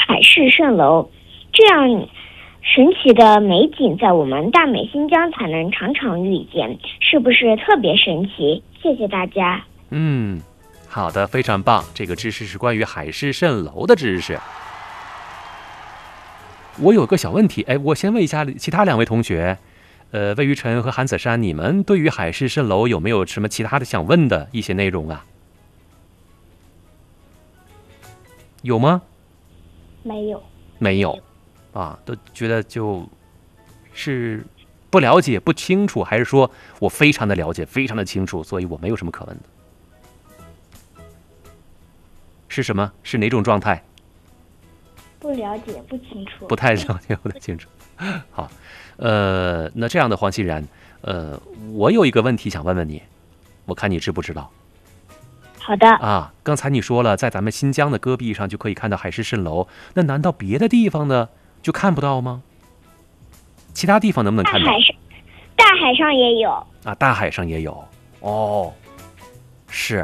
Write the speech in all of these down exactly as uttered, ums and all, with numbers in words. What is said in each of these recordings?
海市蜃楼。这样神奇的美景在我们大美新疆才能常常遇见，是不是特别神奇？谢谢大家。 嗯，好的，非常棒。这个知识是关于海市蜃楼的知识。我有个小问题，哎，我先问一下其他两位同学，呃，魏于晨和韩子珊，你们对于海市蜃楼有没有什么其他的想问的一些内容啊？有吗？ 没有。 没有，啊，都觉得就是不了解、不清楚，还是说我非常的了解、非常的清楚，所以我没有什么可问的？是什么？是哪种状态？ 不了解，不清楚。 不太了解，不太清楚。好，呃，那这样的黄欣然，呃，我有一个问题想问问你，我看你知不知道？ 好的。 啊，刚才你说了，在咱们新疆的戈壁上就可以看到海市蜃楼，那难道别的地方呢就看不到吗？其他地方能不能看到？ 大海上，大海上也有啊，大海上也有哦，是。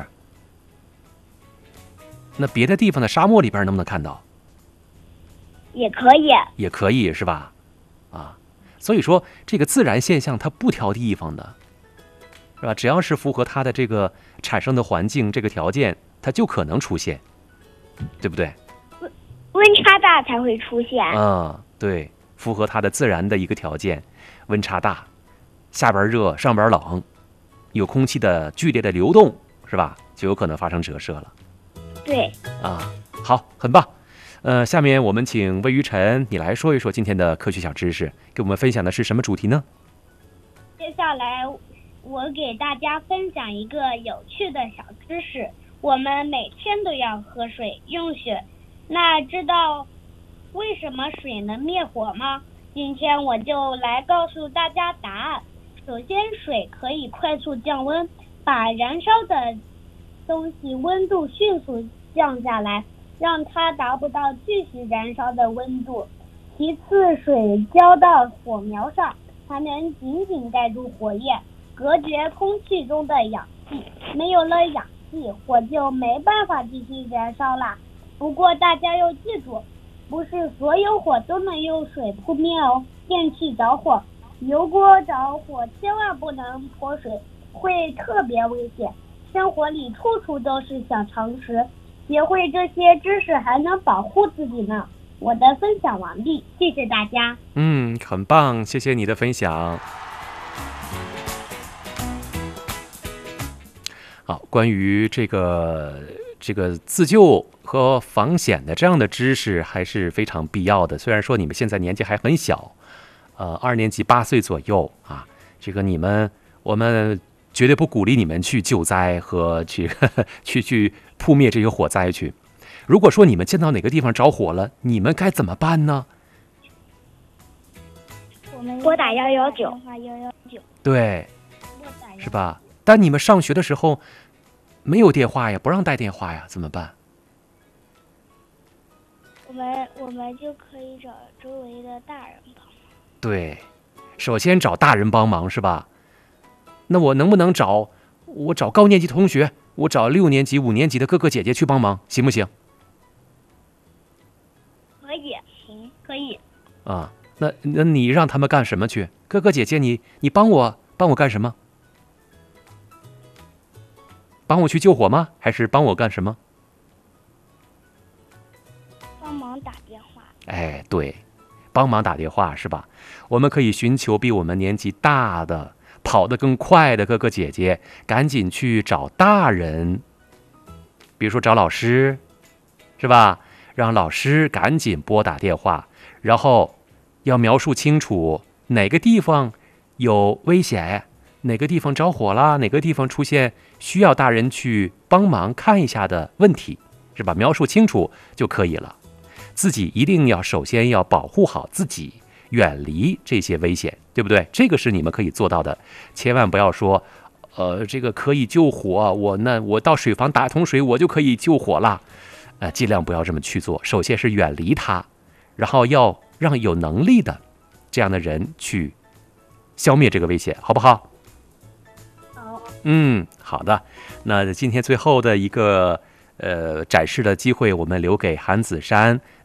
那别的地方的沙漠里边能不能看到？ 也可以， 也可以是吧？啊，所以说这个自然现象它不挑地方的，是吧？只要是符合它的这个产生的环境这个条件，它就可能出现，对不对？ 温温差大才会出现。 嗯，对，符合它的自然的一个条件，温差大，下边热上边冷，有空气的剧烈的流动，是吧？就有可能发生折射了。 对。 啊，好，很棒。呃，下面我们请魏于晨，你来说一说今天的科学小知识，给我们分享的是什么主题呢？ 接下来我给大家分享一个有趣的小知识。我们每天都要喝水用水，那知道为什么水能灭火吗？今天我就来告诉大家答案。首先，水可以快速降温，把燃烧的东西温度迅速降下来，让它达不到继续燃烧的温度。其次，水浇到火苗上，还能紧紧盖住火焰，隔绝空气中的氧气。没有了氧气，火就没办法继续燃烧啦。不过大家要记住，不是所有火都能用水扑灭哦。电器着火，油锅着火，千万不能泼水，会特别危险。生活里处处都是小常识，学会这些知识还能保护自己呢。我的分享完毕，谢谢大家。 嗯，很棒，谢谢你的分享。好，关于这个这个自救和防险的这样的知识还是非常必要的。虽然说你们现在年纪还很小，呃，二年级八岁左右啊，这个你们我们绝对不鼓励你们去救灾和去呵呵去去扑灭这些火灾去。如果说你们见到哪个地方着火了，你们该怎么办呢？ 我们拨打幺幺九。 对，是吧？但你们上学的时候没有电话呀，不让带电话呀，怎么办？ 我们我们就可以找周围的大人帮忙。 对，首先找大人帮忙是吧？那我能不能找我找高年级同学，我找六年级、五年级的哥哥姐姐去帮忙，行不行？ 可以，行，可以。 啊，那那你让他们干什么去？哥哥姐姐你，你帮我帮我干什么？帮我去救火吗？还是帮我干什么？ 帮忙打电话。 哎，对，帮忙打电话是吧？我们可以寻求比我们年纪大的、跑得更快的哥哥姐姐，赶紧去找大人，比如说找老师，是吧？让老师赶紧拨打电话，然后要描述清楚哪个地方有危险，哪个地方着火了，哪个地方出现需要大人去帮忙看一下的问题，是吧？描述清楚就可以了。自己一定要首先要保护好自己，远离这些危险，对不对？这个是你们可以做到的，千万不要说，呃，这个可以救火，我那我到水房打桶水，我就可以救火了，呃，尽量不要这么去做。首先是远离它，然后要让有能力的这样的人去消灭这个危险，好不好？ 好。 嗯，好的。那今天最后的一个呃展示的机会，我们留给韩子珊。